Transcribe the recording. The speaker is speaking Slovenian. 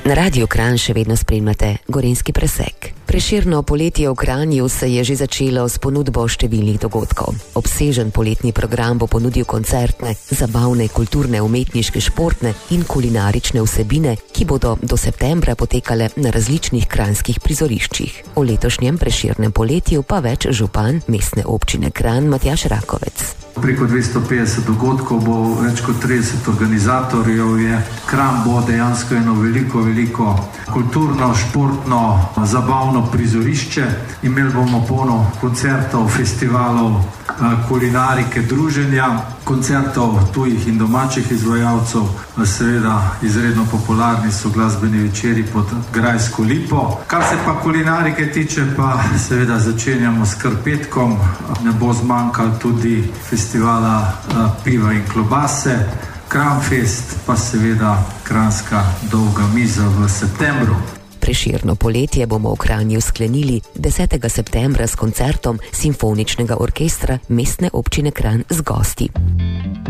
Na Radiu Kranj še vedno spremljate Gorenjski presek. Prešerno poletje v Kranju se je že začelo s ponudbo številnih dogodkov. Obsežen poletni program bo ponudil koncertne, zabavne, kulturne, umetniške, športne in kulinarične vsebine, ki bodo do septembra potekale na različnih kranjskih prizoriščih. O letošnjem prešernem poletju pa več župan mestne občine Kranj Matjaž Rakovec. Preko 250 dogodkov bo, več kot 30 organizatorjev je. Kranj bo dejansko eno veliko kulturno, športno, zabavno prizorišče. Imeli bomo polno koncertov, festivalov, kulinarike, druženja, koncertov tujih in domačih izvajalcev. Seveda izredno popularni so glasbeni večeri pod Grajsko lipo. Kar se pa kulinarike tiče, pa seveda začenjamo s Krpetkom. Ne bo zmanjkalo tudi festivala piva in klobase, Kranjfest, pa seveda kranjska dolga miza v septembru. Prešerno poletje bomo v Kranju sklenili 10. septembra s koncertom Simfoničnega orkestra mestne občine Kranj z gosti.